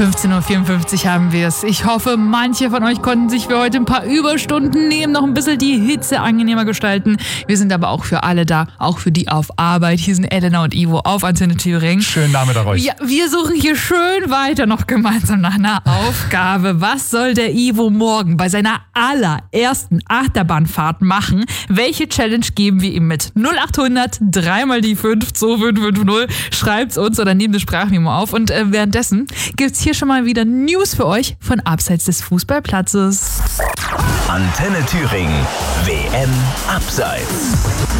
15:54 Uhr haben wir es. Ich hoffe, manche von euch konnten sich für heute ein paar Überstunden nehmen, noch ein bisschen die Hitze angenehmer gestalten. Wir sind aber auch für alle da, auch für die auf Arbeit. Hier sind Elena und Ivo auf Antenne Thüringen. Schönen Nachmittag euch. Ja, wir suchen hier schön weiter noch gemeinsam nach einer Aufgabe. Was soll der Ivo morgen bei seiner allerersten Achterbahnfahrt machen? Welche Challenge geben wir ihm mit? 0800 3 mal die 5 2550. Schreibt's uns oder nehmt eine Sprachmemo auf. Und währenddessen gibt's hier schon mal wieder News für euch von abseits des Fußballplatzes. Antenne Thüringen. WM Abseits.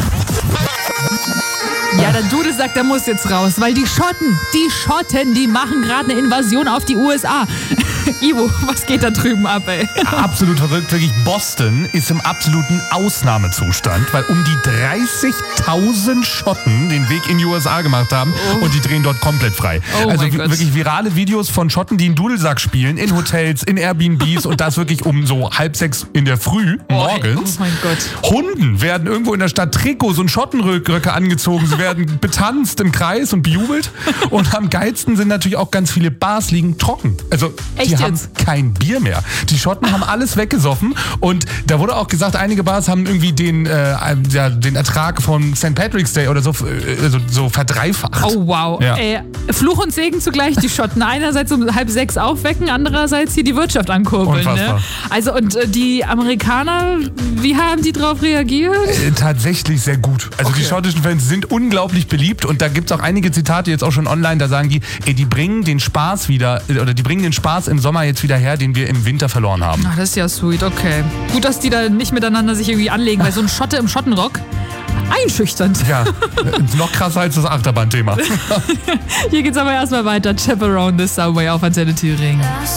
Ja, der Dude sagt, der muss jetzt raus, weil die Schotten, die machen gerade eine Invasion auf die USA. Ivo, was geht da drüben ab, ey? Absolut verrückt, wirklich. Boston ist im absoluten Ausnahmezustand, weil um die 30.000 Schotten den Weg in die USA gemacht haben und die drehen dort komplett frei. Oh also mein Gott. wirklich virale Videos von Schotten, die einen Dudelsack spielen, in Hotels, in Airbnbs und das wirklich um so 5:30 in der Früh morgens. Oh mein Gott. Hunden werden irgendwo in der Stadt Trikots und Schottenröcke angezogen. Sie werden betanzt im Kreis und bejubelt. Und am geilsten sind natürlich auch ganz viele Bars liegen trocken. Also die haben kein Bier mehr. Die Schotten haben alles weggesoffen. Und da wurde auch gesagt, einige Bars haben irgendwie den Ertrag von St. Patrick's Day oder so verdreifacht. Oh wow. Ja. Fluch und Segen zugleich, die Schotten. Einerseits um 5:30 aufwecken, andererseits hier die Wirtschaft ankurbeln. Unfassbar. Ne? Also und die Amerikaner, wie haben die drauf reagiert? Tatsächlich sehr gut. Also die schottischen Fans sind unglaublich beliebt und da gibt es auch einige Zitate jetzt auch schon online, da sagen die bringen den Spaß wieder, oder die bringen den Spaß im Sommer jetzt wieder her, den wir im Winter verloren haben. Ach, das ist ja sweet, okay. Gut, dass die da nicht miteinander sich irgendwie anlegen, weil so ein Schotte im Schottenrock, einschüchternd. Ja, noch krasser als das Achterbahnthema. Hier geht's aber erstmal weiter. Chaperone the Subway auf Antenne Thüringen.